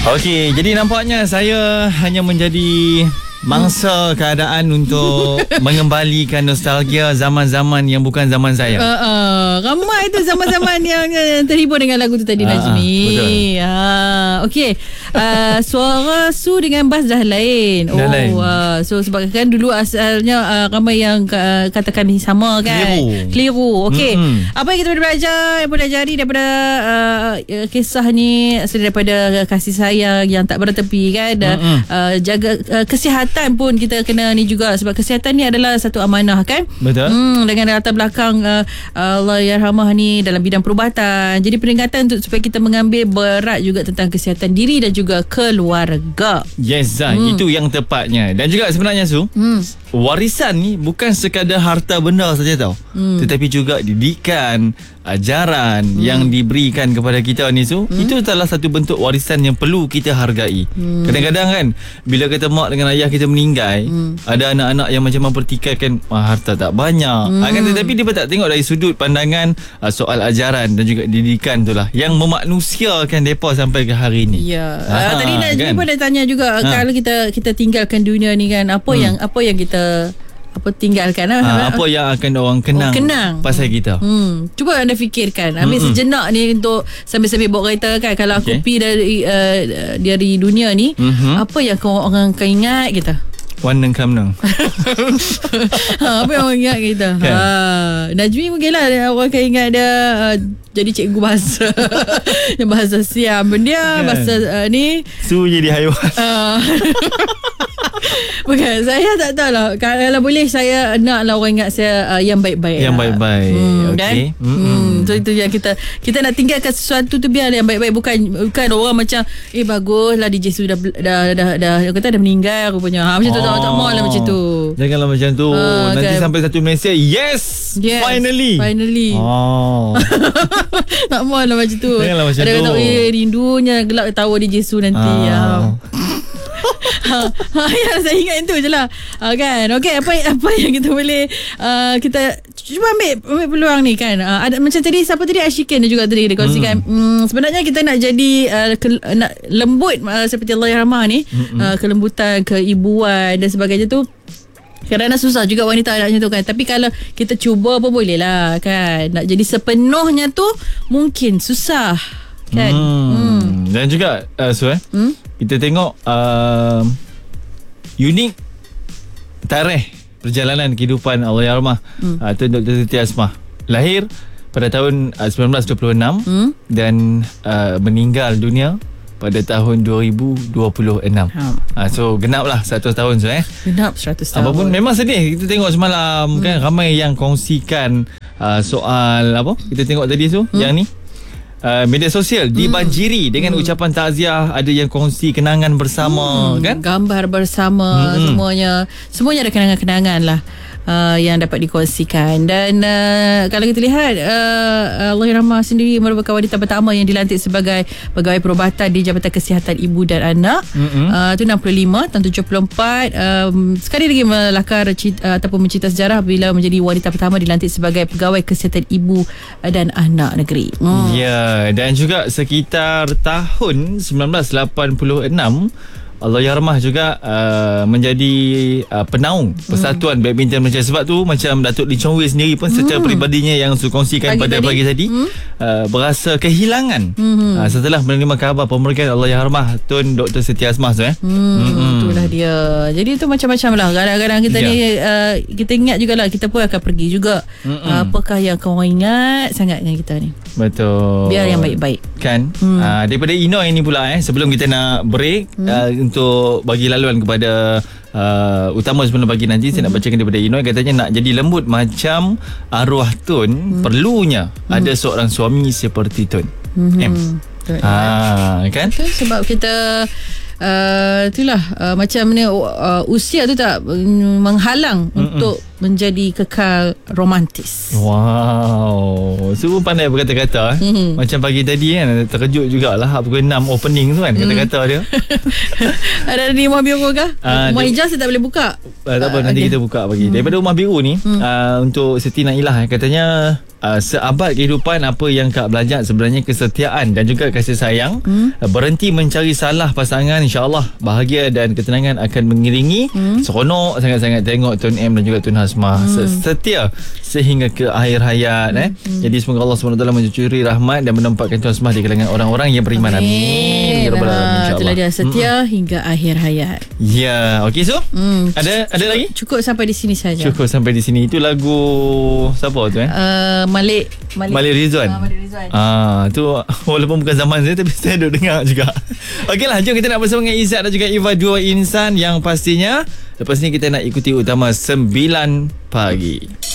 Okey, jadi nampaknya saya hanya menjadi mangsa keadaan untuk mengembalikan nostalgia zaman-zaman yang bukan zaman saya. Ramai tu zaman-zaman yang terhibur dengan lagu tu tadi, Najmi. Okey. Suara Su dengan bas dah lain. So sebab kan dulu asalnya ramai yang katakan ni sama kan. Keliru. Okey. Apa yang kita boleh belajar, yang boleh pelajari daripada kisah ni, daripada kasih sayang yang tak bertepi kan. Jaga kesihatan pun kita kena ni juga, sebab kesihatan ni adalah satu amanah kan. Betul. Dengan latar belakang Allahyarhamah ni dalam bidang perubatan, jadi peringatan untuk supaya kita mengambil berat juga tentang kesihatan diri dan juga keluarga. Yes, itu yang tepatnya. Dan juga sebenarnya Su, warisan ni bukan sekadar harta benda saja tau, tetapi juga didikan, ajaran yang diberikan kepada kita ni Su, itu adalah satu bentuk warisan yang perlu kita hargai. Kadang-kadang kan bila kata mak dengan ayah kita meninggal, ada anak-anak yang macam mempertikaikan harta tak banyak, kan, tetapi dia tak tengok dari sudut pandangan soal ajaran dan juga didikan tu lah yang memanusiakan mereka sampai ke hari ni. Tadi Najmi pun dah tanya juga, kalau kita tinggalkan dunia ni kan, apa yang kita tinggalkan, apa yang akan orang kenang pasal kita. Cuba anda fikirkan, ambil sejenak ni untuk sambil-sambil bawa kereta kan, kalau aku pergi dari dunia ni, apa yang orang akan ingat kita? Waneng kamneng. Apa yang orang ingat kita? Najmi mungkin lah orang akan ingat dia jadi cikgu bahasa. Yang bahasa Siam dia, bahasa ni Su jadi haiwan. Bukan, saya tak tahu lah. Kalau boleh saya naklah orang ingat saya yang baik-baik. Yang baik-baik. Okay. So itu yang kita nak tinggalkan sesuatu tu biar yang baik-baik, bukan orang macam baguslah DJ Su dah kata dah meninggal rupanya. Macam tu tak maulah macam tu. Janganlah macam tu. Nanti kan, sampai satu Malaysia, yes finally. Tak maulah macam tu. Janganlah macam tu. Ada kata rindunya gelak tawa DJ Su nanti. Yang saya ingat itu je lah kan. Okay, apa yang kita boleh kita cuba ambil peluang ni kan. Ada macam tadi, siapa tadi, Ashikin juga tadi dia kongsikan, sebenarnya kita nak jadi nak lembut seperti Allahyarhamah ni, kelembutan, keibuan dan sebagainya tu. Kerana susah juga wanita nak macam tu kan. Tapi kalau kita cuba pun boleh lah kan. Nak jadi sepenuhnya tu mungkin susah kan. Dan juga kita tengok unik tarikh perjalanan kehidupan Allahyarhamah Tun Dr. Siti Asmah. Lahir pada tahun 1926 dan meninggal dunia pada tahun 2026. So genaplah 100 tahun Genap 100 tahun. Apapun memang sedih kita tengok semalam kan, ramai yang kongsikan soal apa kita tengok tadi yang ni. Media sosial dibanjiri dengan ucapan takziah, ada yang kongsi kenangan bersama kan, gambar bersama, semuanya ada kenangan-kenangan lah yang dapat dikongsikan. Dan kalau kita lihat Allahyarhamah sendiri merupakan wanita pertama yang dilantik sebagai pegawai perubatan di Jabatan Kesihatan Ibu dan Anak. Itu 65 tahun 74. Sekali lagi melakar ataupun mencerita sejarah bila menjadi wanita pertama dilantik sebagai pegawai kesihatan ibu dan anak negeri. Dan juga sekitar tahun 1986 Allahyarhamah juga menjadi penaung Persatuan Badminton Malaysia. Sebab tu macam Datuk Lee Chong Wei sendiri pun secara peribadinya yang kongsikan pada pagi tadi berasa kehilangan setelah menerima khabar pemeriksaan Allahyarhamah Tun Dr. Siti Asmah itulah dia. Jadi itu macam-macam lah. Kadang-kadang kita ni kita ingat jugalah, kita pun akan pergi juga. Apakah yang kau ingat sangat dengan kita ni? Betul. Biar yang baik-baik kan. Daripada Inoy ni pula sebelum kita nak break, untuk bagi laluan kepada utama sebelum pagi nanti, saya nak bacakan daripada Inoy. Katanya nak jadi lembut macam arwah Tun, perlunya ada seorang suami seperti Tun. Kan sebab kita itulah macam ni, usia tu tak menghalang untuk menjadi kekal romantis. Wow, semua pandai berkata-kata Macam pagi tadi kan, terkejut jugalah pukul 6 opening tu kan, kata-kata dia. Ada di Rumah Biru kah? Rumah hijau saya tak boleh buka. Tak apa, nanti kita buka pagi. Daripada Rumah Biru ni, untuk Siti Nailah katanya seabad kehidupan, apa yang Kak belajar sebenarnya kesetiaan dan juga kasih sayang. Berhenti mencari salah pasangan, insyaAllah bahagia dan ketenangan akan mengiringi. Seronok sangat-sangat tengok Tun M dan juga Tun Hasmah setia sehingga ke akhir hayat. Jadi semoga Allah SWT mencuri rahmat dan menempatkan Tun Hasmah di kalangan orang-orang yang beriman. Amin ya rabbal alamin, insyaAllah. Itulah dia, setia hingga akhir hayat. Ya, okey so. Ada lagi? Cukup sampai di sini saja. Cukup sampai di sini. Itu lagu siapa tu Malik Rizwan. Malik Rizwan. Tu walaupun bukan zaman saya, tapi saya duk dengar juga. Okeylah, jom kita nak bersama dengan Izzat dan juga Eva, dua insan yang pastinya lepas ni kita nak ikuti utama 9 pagi.